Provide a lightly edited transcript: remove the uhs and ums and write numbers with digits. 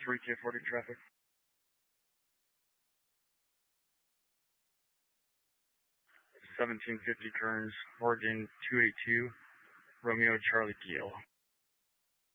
3K40 traffic. 1750 Kearns, Oregon 282, Romeo Charlie Gale.